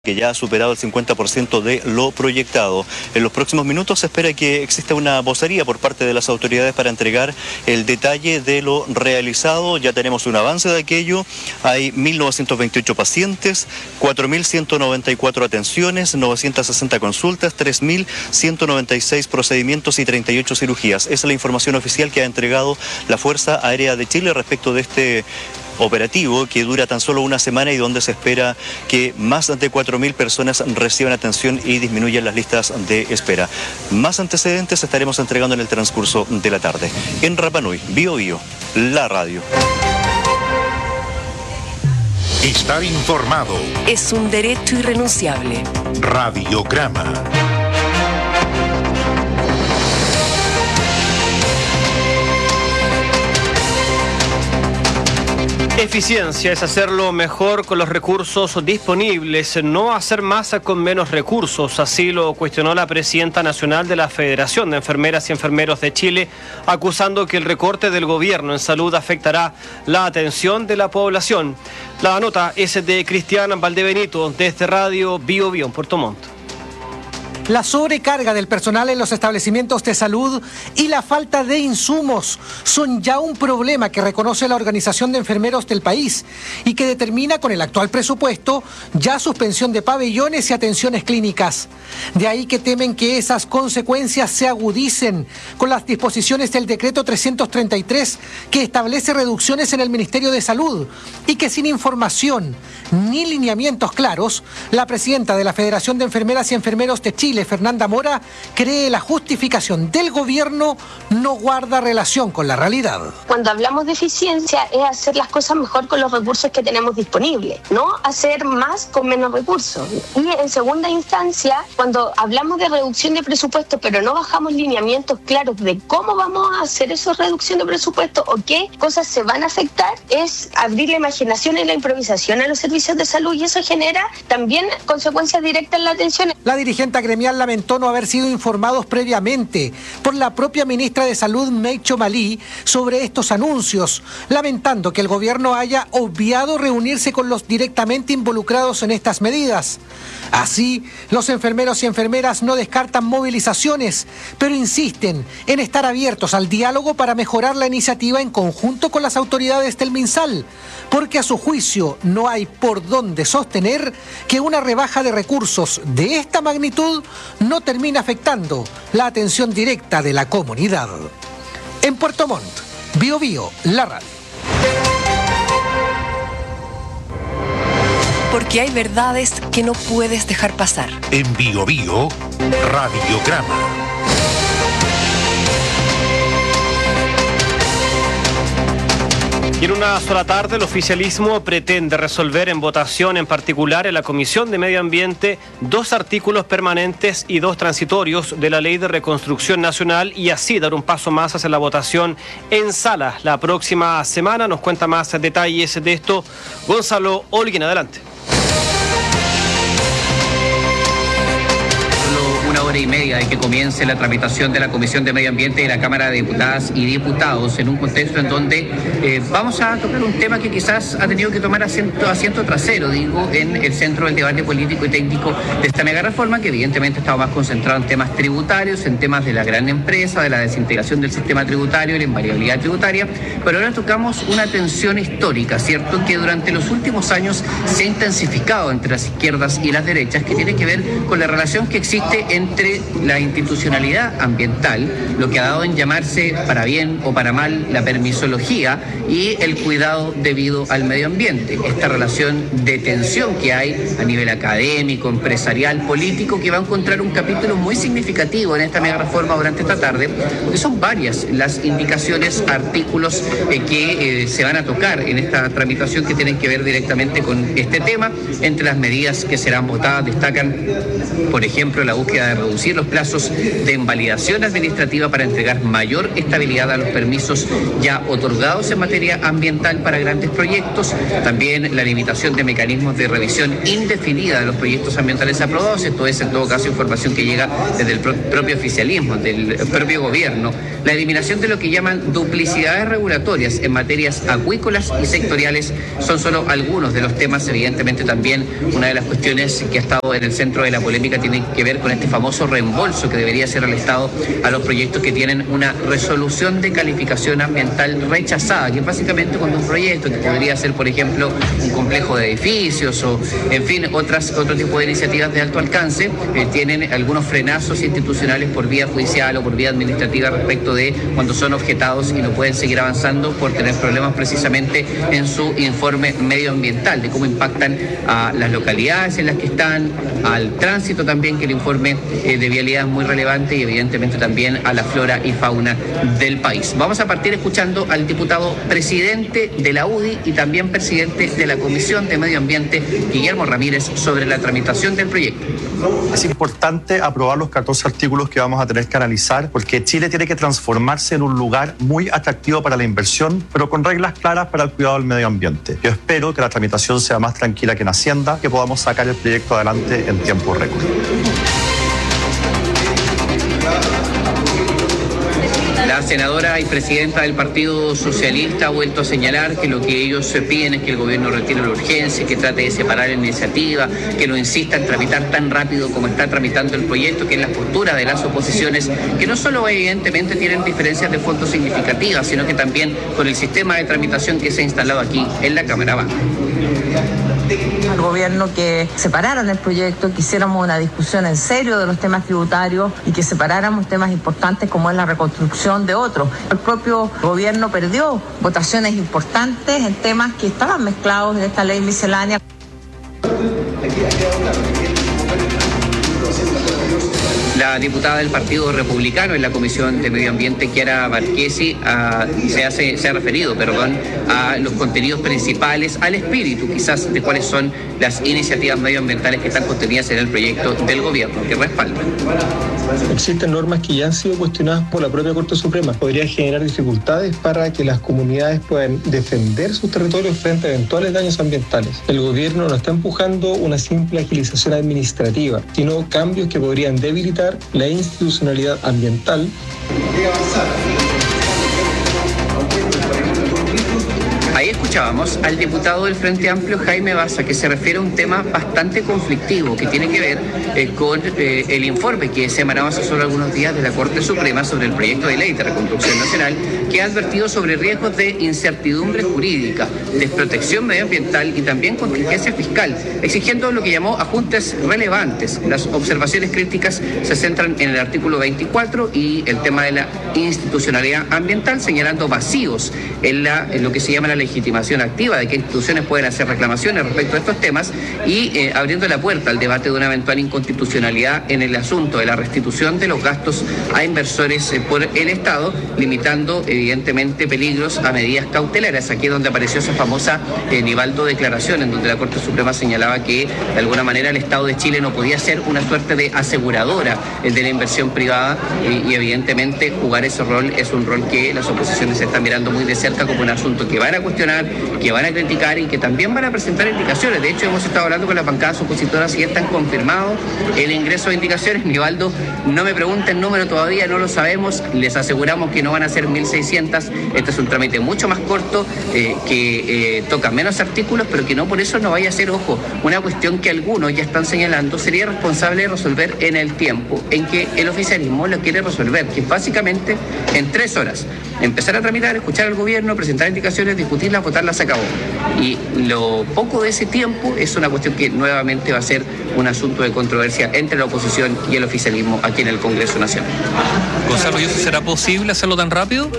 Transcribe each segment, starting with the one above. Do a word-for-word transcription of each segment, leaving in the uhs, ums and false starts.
que ya ha superado el cincuenta por ciento de lo proyectado. En los próximos minutos se espera que exista una vocería por parte de las autoridades para entregar el detalle de lo realizado. Ya tenemos un avance de aquello. Hay mil novecientos veintiocho pacientes, cuatro mil ciento noventa y cuatro atenciones, novecientas sesenta consultas, tres mil ciento noventa y seis procedimientos y treinta y ocho cirugías. Esa es la información oficial que ha entregado la Fuerza Aérea de Chile respecto de este operativo que dura tan solo una semana y donde se espera que más de cuatro mil personas reciban atención y disminuyan las listas de espera. Más antecedentes estaremos entregando en el transcurso de la tarde. En Rapa Nui, Bio Bio, la radio. Estar informado es un derecho irrenunciable. Radiograma. Eficiencia es hacerlo mejor con los recursos disponibles, no hacer más con menos recursos. Así lo cuestionó la presidenta nacional de la Federación de Enfermeras y Enfermeros de Chile, acusando que el recorte del gobierno en salud afectará la atención de la población. La nota es de Cristian Valdebenito, desde Radio Bio Bio en Puerto Montt. La sobrecarga del personal en los establecimientos de salud y la falta de insumos son ya un problema que reconoce la Organización de Enfermeros del país y que determina con el actual presupuesto ya suspensión de pabellones y atenciones clínicas. De ahí que temen que esas consecuencias se agudicen con las disposiciones del decreto trescientos treinta y tres que establece reducciones en el Ministerio de Salud y que sin información ni lineamientos claros, la presidenta de la Federación de Enfermeras y Enfermeros de Chile, Fernanda Mora, cree la justificación del gobierno no guarda relación con la realidad. Cuando hablamos de eficiencia es hacer las cosas mejor con los recursos que tenemos disponibles, no hacer más con menos recursos. Y en segunda instancia, cuando hablamos de reducción de presupuesto, pero no bajamos lineamientos claros de cómo vamos a hacer esa reducción de presupuesto o qué cosas se van a afectar, es abrir la imaginación y la improvisación a los servicios de salud y eso genera también consecuencias directas en la atención. La dirigente gremial lamentó no haber sido informados previamente por la propia ministra de Salud, Meicho Malí, sobre estos anuncios, lamentando que el gobierno haya obviado reunirse con los directamente involucrados en estas medidas. Así, los enfermeros y enfermeras no descartan movilizaciones, pero insisten en estar abiertos al diálogo para mejorar la iniciativa en conjunto con las autoridades del MinSal, porque a su juicio no hay por dónde sostener que una rebaja de recursos de esta magnitud no termina afectando la atención directa de la comunidad. En Puerto Montt, Bio Bio, la radio. Porque hay verdades que no puedes dejar pasar. En Bio Bio, Radiograma. Y en una sola tarde el oficialismo pretende resolver en votación en particular en la Comisión de Medio Ambiente dos artículos permanentes y dos transitorios de la Ley de Reconstrucción Nacional y así dar un paso más hacia la votación en sala la próxima semana. Nos cuenta más detalles de esto Gonzalo Olguín, adelante. Una hora y media de que comience la tramitación de la Comisión de Medio Ambiente de la Cámara de Diputadas y Diputados en un contexto en donde eh, vamos a tocar un tema que quizás ha tenido que tomar asiento, asiento trasero, digo, en el centro del debate político y técnico de esta mega reforma que evidentemente estaba más concentrado en temas tributarios, en temas de la gran empresa, de la desintegración del sistema tributario y la invariabilidad tributaria, pero ahora tocamos una tensión histórica, ¿cierto?, que durante los últimos años se ha intensificado entre las izquierdas y las derechas, que tiene que ver con la relación que existe en entre la institucionalidad ambiental, lo que ha dado en llamarse para bien o para mal la permisología y el cuidado debido al medio ambiente. Esta relación de tensión que hay a nivel académico, empresarial, político, que va a encontrar un capítulo muy significativo en esta mega reforma durante esta tarde, porque son varias las indicaciones, artículos eh, que eh, se van a tocar en esta tramitación que tienen que ver directamente con este tema. Entre las medidas que serán votadas destacan, por ejemplo, la búsqueda de reducción reducir los plazos de invalidación administrativa para entregar mayor estabilidad a los permisos ya otorgados en materia ambiental para grandes proyectos, también la limitación de mecanismos de revisión indefinida de los proyectos ambientales aprobados. Esto es en todo caso información que llega desde el pro propio oficialismo, del propio gobierno, la eliminación de lo que llaman duplicidades regulatorias en materias acuícolas y sectoriales son solo algunos de los temas. Evidentemente también una de las cuestiones que ha estado en el centro de la polémica tiene que ver con este famoso reembolso que debería hacer el Estado a los proyectos que tienen una resolución de calificación ambiental rechazada, que es básicamente cuando un proyecto que podría ser, por ejemplo, un complejo de edificios o, en fin, otras otro tipo de iniciativas de alto alcance, eh, tienen algunos frenazos institucionales por vía judicial o por vía administrativa respecto de cuando son objetados y no pueden seguir avanzando por tener problemas precisamente en su informe medioambiental, de cómo impactan a las localidades en las que están, al tránsito también, que el informe eh, de vialidad es muy relevante, y evidentemente también a la flora y fauna del país. Vamos a partir escuchando al diputado presidente de la U D I y también presidente de la Comisión de Medio Ambiente, Guillermo Ramírez, sobre la tramitación del proyecto. Es importante aprobar los catorce artículos que vamos a tener que analizar, porque Chile tiene que transformarse en un lugar muy atractivo para la inversión, pero con reglas claras para el cuidado del medio ambiente. Yo espero que la tramitación sea más tranquila que en Hacienda, que podamos sacar el proyecto adelante en tiempo récord. La senadora y presidenta del Partido Socialista ha vuelto a señalar que lo que ellos piden es que el gobierno retire la urgencia, que trate de separar la iniciativa, que no insista en tramitar tan rápido como está tramitando el proyecto, que es la postura de las oposiciones, que no solo evidentemente tienen diferencias de fondo significativas, sino que también con el sistema de tramitación que se ha instalado aquí en la Cámara Baja. Al gobierno que separaran el proyecto, que hiciéramos una discusión en serio de los temas tributarios y que separáramos temas importantes como es la reconstrucción de otros. El propio gobierno perdió votaciones importantes en temas que estaban mezclados en esta ley miscelánea. La diputada del Partido Republicano en la Comisión de Medio Ambiente, Chiara Marchesi, a, se, hace, se ha referido perdón, a los contenidos principales, al espíritu quizás de cuáles son las iniciativas medioambientales que están contenidas en el proyecto del gobierno que respaldan. Existen normas que ya han sido cuestionadas por la propia Corte Suprema. Podría generar dificultades para que las comunidades puedan defender sus territorios frente a eventuales daños ambientales. El gobierno no está empujando una simple agilización administrativa, sino cambios que podrían debilitar la institucionalidad ambiental. Ahí escuchábamos al diputado del Frente Amplio, Jaime Baza, que se refiere a un tema bastante conflictivo que tiene que ver eh, con eh, el informe que se emanaba hace solo algunos días de la Corte Suprema sobre el proyecto de ley de reconstrucción nacional, que ha advertido sobre riesgos de incertidumbre jurídica, desprotección medioambiental y también contingencia fiscal, exigiendo lo que llamó ajustes relevantes. Las observaciones críticas se centran en el artículo veinticuatro y el tema de la institucionalidad ambiental, señalando vacíos en, la, en lo que se llama la legitimación activa de que instituciones pueden hacer reclamaciones respecto a estos temas y eh, abriendo la puerta al debate de una eventual inconstitucionalidad en el asunto de la restitución de los gastos a inversores eh, por el Estado, limitando evidentemente peligros a medidas cautelares. Aquí es donde apareció esa famosa eh, Nivaldo declaración, en donde la Corte Suprema señalaba que de alguna manera el Estado de Chile no podía ser una suerte de aseguradora eh, de la inversión privada y, y evidentemente jugar ese rol es un rol que las oposiciones están mirando muy de cerca como un asunto que van a cuestionar, que van a criticar y que también van a presentar indicaciones. De hecho, hemos estado hablando con las bancadas opositoras y ya están confirmados el ingreso de indicaciones. Nivaldo, no me pregunten el número todavía, no lo sabemos. Les aseguramos que no van a ser mil seiscientos. Este es un trámite mucho más corto, eh, que eh, toca menos artículos, pero que no por eso no vaya a ser, ojo, una cuestión que algunos ya están señalando sería responsable de resolver en el tiempo en que el oficialismo lo quiere resolver, que es básicamente en tres horas. Empezar a tramitar, escuchar al gobierno, presentar indicaciones, discutirlas, votarlas, se acabó. Y lo poco de ese tiempo es una cuestión que nuevamente va a ser un asunto de controversia entre la oposición y el oficialismo aquí en el Congreso Nacional. Gonzalo, ¿y eso será posible hacerlo tan rápido?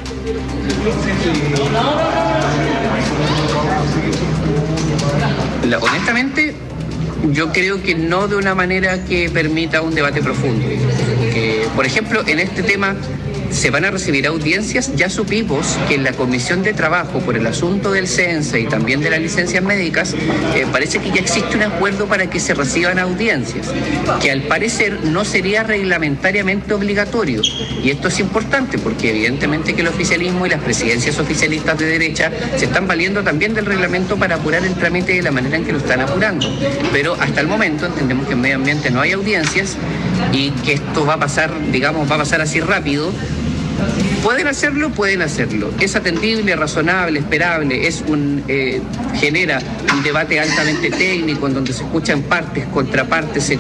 La, honestamente, yo creo que no de una manera que permita un debate profundo. Que, por ejemplo, en este tema se van a recibir audiencias. Ya supimos que en la Comisión de Trabajo, por el asunto del CENSE y también de las licencias médicas, eh, parece que ya existe un acuerdo para que se reciban audiencias, que al parecer no sería reglamentariamente obligatorio. Y esto es importante porque evidentemente que el oficialismo y las presidencias oficialistas de derecha se están valiendo también del reglamento para apurar el trámite de la manera en que lo están apurando. Pero hasta el momento entendemos que en medio ambiente no hay audiencias y que esto va a pasar, digamos, va a pasar así rápido. ¿Pueden hacerlo? Pueden hacerlo. Es atendible, razonable, esperable, es un eh, genera un debate altamente técnico en donde se escuchan partes, contrapartes, se